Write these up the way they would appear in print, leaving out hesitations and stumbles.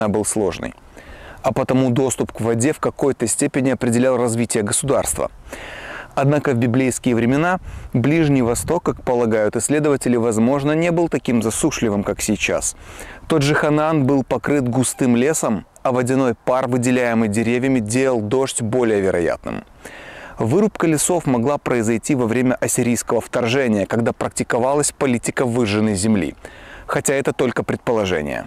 был сложный, а потому доступ к воде в какой-то степени определял развитие государства. Однако в библейские времена Ближний Восток, как полагают исследователи, возможно, не был таким засушливым, как сейчас. Тот же Ханаан был покрыт густым лесом, а водяной пар, выделяемый деревьями, делал дождь более вероятным. Вырубка лесов могла произойти во время ассирийского вторжения, когда практиковалась политика выжженной земли. Хотя это только предположение.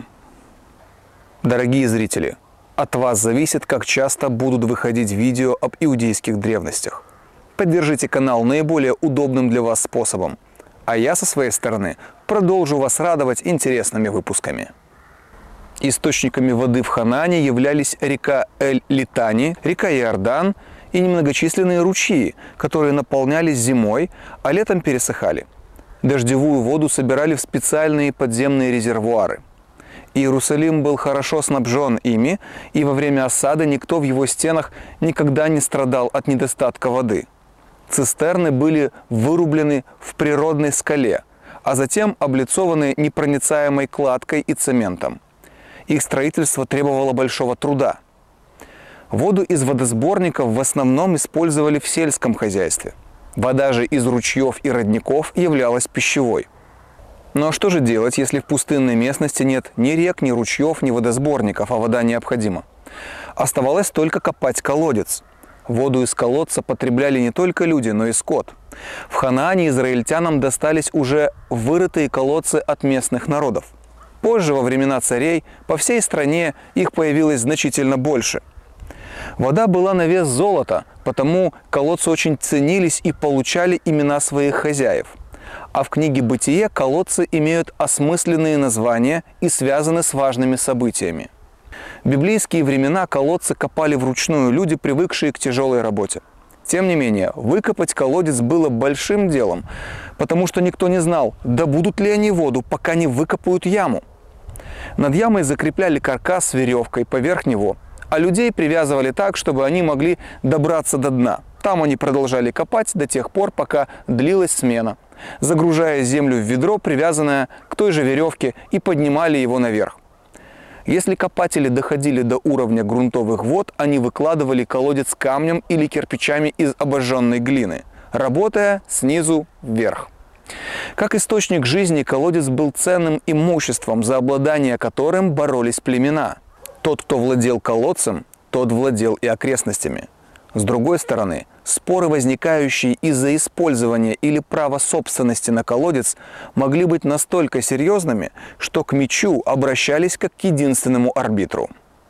Дорогие зрители, от вас зависит, как часто будут выходить видео об иудейских древностях. Поддержите канал наиболее удобным для вас способом, а я со своей стороны продолжу вас радовать интересными выпусками. Источниками воды в Ханаане являлись река Эль-Литани, река Иордан и немногочисленные ручьи, которые наполнялись зимой, а летом пересыхали. Дождевую воду собирали в специальные подземные резервуары. Иерусалим был хорошо снабжен ими, и во время осады никто в его стенах никогда не страдал от недостатка воды. Цистерны были вырублены в природной скале, а затем облицованы непроницаемой кладкой и цементом. Их строительство требовало большого труда. Воду из водосборников в основном использовали в сельском хозяйстве. Вода же из ручьев и родников являлась пищевой. Ну а что же делать, если в пустынной местности нет ни рек, ни ручьев, ни водосборников, а вода необходима? Оставалось только копать колодец. Воду из колодца потребляли не только люди, но и скот. В Ханаане израильтянам достались уже вырытые колодцы от местных народов. Позже, во времена царей, по всей стране их появилось значительно больше. Вода была на вес золота, потому колодцы очень ценились и получали имена своих хозяев. А в книге «Бытие» колодцы имеют осмысленные названия и связаны с важными событиями. В библейские времена колодцы копали вручную люди, привыкшие к тяжелой работе. Тем не менее, выкопать колодец было большим делом, потому что никто не знал, добудут ли они воду, пока не выкопают яму. Над ямой закрепляли каркас с веревкой поверх него, а людей привязывали так, чтобы они могли добраться до дна. Там они продолжали копать до тех пор, пока длилась смена, загружая землю в ведро, привязанное к той же веревке, и поднимали его наверх. Если копатели доходили до уровня грунтовых вод, они выкладывали колодец камнем или кирпичами из обожженной глины, работая снизу вверх. Как источник жизни, колодец был ценным имуществом, за обладание которым боролись племена. Тот, кто владел колодцем, тот владел и окрестностями. С другой стороны, споры, возникающие из-за использования или права собственности на колодец, могли быть настолько серьезными, что к мечу обращались как к единственному арбитру.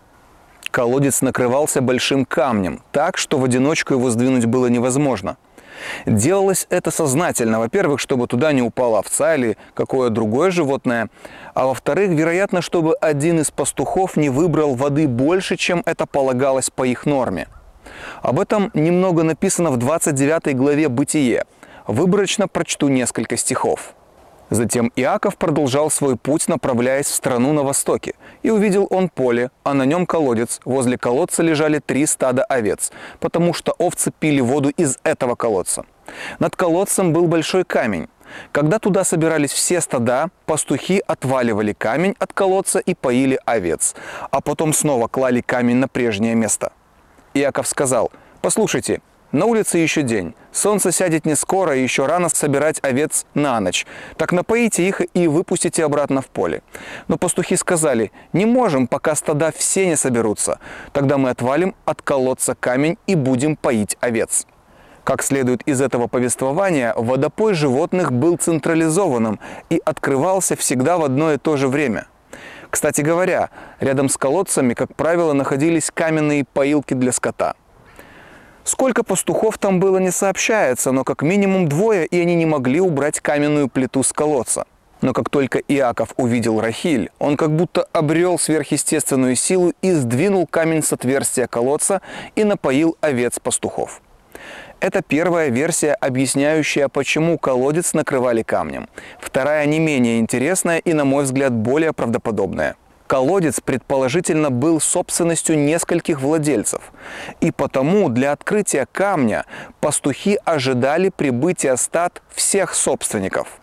Колодец накрывался большим камнем, так, что в одиночку его сдвинуть было невозможно. Делалось это сознательно, во-первых, чтобы туда не упала овца или какое другое животное, а во-вторых, вероятно, чтобы один из пастухов не выбрал воды больше, чем это полагалось по их норме. Об этом немного написано в 29 главе «Бытие». Выборочно прочту несколько стихов. «Затем Иаков продолжал свой путь, направляясь в страну на востоке. И увидел он поле, а на нем колодец. Возле колодца лежали 3 стада овец, потому что овцы пили воду из этого колодца. Над колодцем был большой камень. Когда туда собирались все стада, пастухи отваливали камень от колодца и поили овец, а потом снова клали камень на прежнее место. Иаков сказал: «Послушайте, на улице еще день, солнце сядет не скоро, и еще рано собирать овец на ночь. Так напоите их и выпустите обратно в поле». Но пастухи сказали: «Не можем, пока стада все не соберутся. Тогда мы отвалим от колодца камень и будем поить овец». Как следует из этого повествования, водопой животных был централизованным и открывался всегда в одно и то же время. Кстати говоря, рядом с колодцами, как правило, находились каменные поилки для скота. Сколько пастухов там было, не сообщается, но как минимум 2, и они не могли убрать каменную плиту с колодца. Но как только Иаков увидел Рахиль, он как будто обрел сверхъестественную силу и сдвинул камень с отверстия колодца и напоил овец пастухов. Это первая версия, объясняющая, почему колодец накрывали камнем. Вторая не менее интересная и, на мой взгляд, более правдоподобная. Колодец, предположительно, был собственностью нескольких владельцев. И потому для открытия камня пастухи ожидали прибытия стад всех собственников.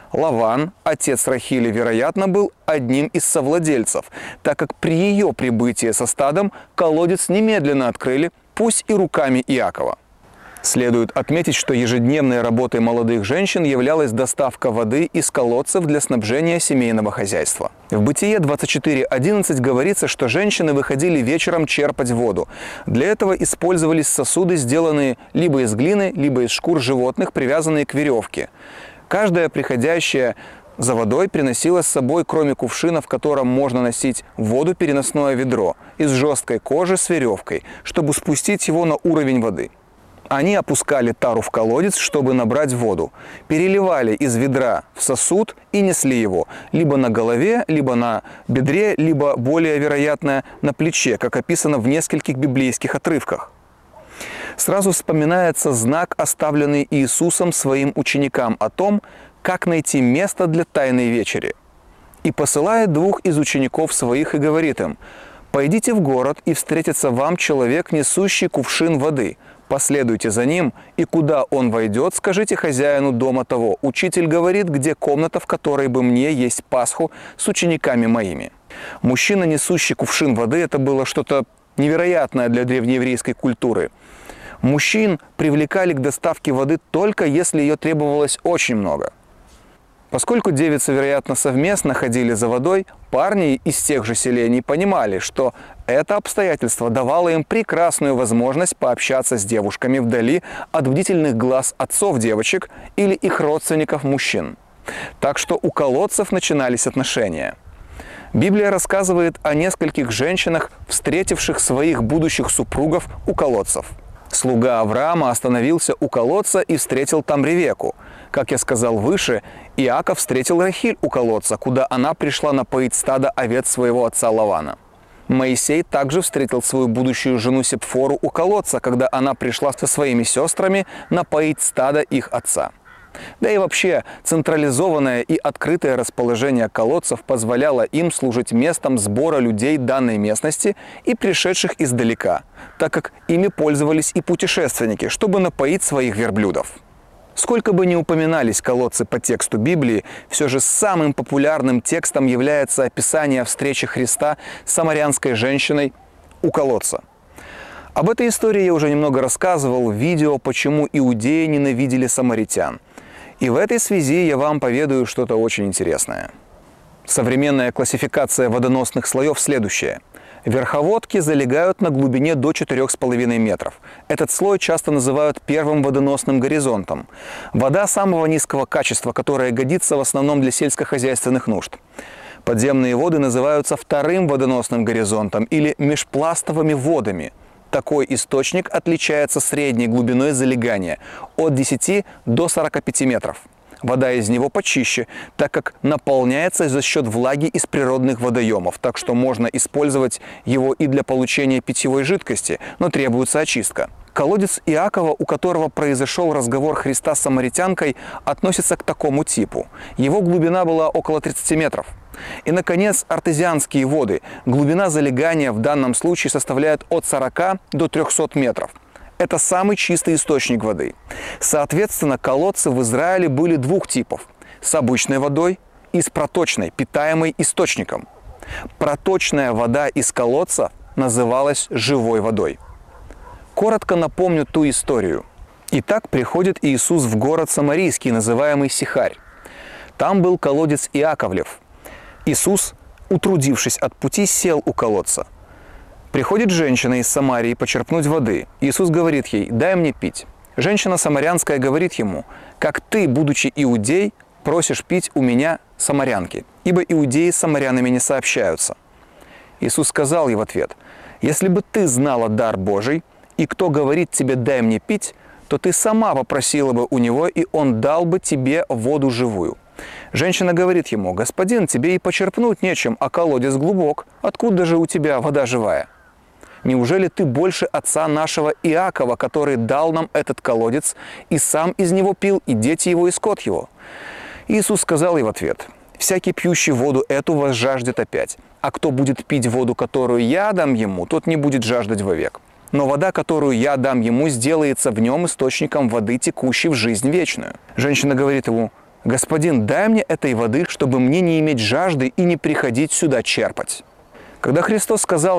Лаван, отец Рахили, вероятно, был одним из совладельцев, так как при ее прибытии со стадом колодец немедленно открыли, пусть и руками Иакова. Следует отметить, что ежедневной работой молодых женщин являлась доставка воды из колодцев для снабжения семейного хозяйства. В Бытие 24:11 говорится, что женщины выходили вечером черпать воду. Для этого использовались сосуды, сделанные либо из глины, либо из шкур животных, привязанные к веревке. Каждая приходящая за водой приносила с собой, кроме кувшина, в котором можно носить воду, переносное ведро из жесткой кожи с веревкой, чтобы спустить его на уровень воды. Они опускали тару в колодец, чтобы набрать воду, переливали из ведра в сосуд и несли его либо на голове, либо на бедре, либо, более вероятно, на плече, как описано в нескольких библейских отрывках. Сразу вспоминается знак, оставленный Иисусом своим ученикам о том, как найти место для Тайной вечери. «И посылает 2 из учеников своих и говорит им: пойдите в город, и встретится вам человек, несущий кувшин воды. Последуйте за ним, и куда он войдет, скажите хозяину дома того: учитель говорит, где комната, в которой бы мне есть Пасху с учениками моими». Мужчина, несущий кувшин воды, это было что-то невероятное для древнееврейской культуры. Мужчин привлекали к доставке воды только если ее требовалось очень много. Поскольку девицы, вероятно, совместно ходили за водой, парни из тех же селений понимали, что это обстоятельство давало им прекрасную возможность пообщаться с девушками вдали от бдительных глаз отцов девочек или их родственников-мужчин. Так что у колодцев начинались отношения. Библия рассказывает о нескольких женщинах, встретивших своих будущих супругов у колодцев. Слуга Авраама остановился у колодца и встретил там Ревекку. Как я сказал выше, Иаков встретил Рахиль у колодца, куда она пришла напоить стадо овец своего отца Лавана. Моисей также встретил свою будущую жену Сепфору у колодца, когда она пришла со своими сестрами напоить стадо их отца. Да и вообще, централизованное и открытое расположение колодцев позволяло им служить местом сбора людей данной местности и пришедших издалека, так как ими пользовались и путешественники, чтобы напоить своих верблюдов. Сколько бы ни упоминались колодцы по тексту Библии, все же самым популярным текстом является описание встречи Христа с самарянской женщиной у колодца. Об этой истории я уже немного рассказывал в видео «Почему иудеи ненавидели самаритян». И в этой связи я вам поведаю что-то очень интересное. Современная классификация водоносных слоев следующая. Верховодки залегают на глубине до 4,5 метров. Этот слой часто называют первым водоносным горизонтом. Вода самого низкого качества, которая годится в основном для сельскохозяйственных нужд. Подземные воды называются вторым водоносным горизонтом или межпластовыми водами. Такой источник отличается средней глубиной залегания от 10 до 45 метров. Вода из него почище, так как наполняется за счет влаги из природных водоемов, так что можно использовать его и для получения питьевой жидкости, но требуется очистка. Колодец Иакова, у которого произошел разговор Христа с самаритянкой, относится к такому типу. Его глубина была около 30 метров. И, наконец, артезианские воды. Глубина залегания в данном случае составляет от 40 до 300 метров. Это самый чистый источник воды. Соответственно, колодцы в Израиле были 2 типов. С обычной водой и с проточной, питаемой источником. Проточная вода из колодца называлась живой водой. Коротко напомню ту историю. Итак, приходит Иисус в город Самарийский, называемый Сихарь. Там был колодец Иаковлев. Иисус, утрудившись от пути, сел у колодца. Приходит женщина из Самарии почерпнуть воды. Иисус говорит ей: «Дай мне пить». Женщина самарянская говорит ему: «Как ты, будучи иудей, просишь пить у меня, самарянки, ибо иудеи с самарянами не сообщаются». Иисус сказал ей в ответ: «Если бы ты знала дар Божий, и кто говорит тебе: дай мне пить, то ты сама попросила бы у него, и он дал бы тебе воду живую». Женщина говорит ему: «Господин, тебе и почерпнуть нечем, а колодец глубок. Откуда же у тебя вода живая? Неужели ты больше отца нашего Иакова, который дал нам этот колодец, и сам из него пил, и дети его, и скот его?» Иисус сказал ей в ответ: «Всякий, пьющий воду эту, возжаждет опять. А кто будет пить воду, которую я дам ему, тот не будет жаждать вовек. Но вода, которую я дам ему, сделается в нем источником воды, текущей в жизнь вечную». Женщина говорит ему: «Господин, дай мне этой воды, чтобы мне не иметь жажды и не приходить сюда черпать». Когда Христос сказал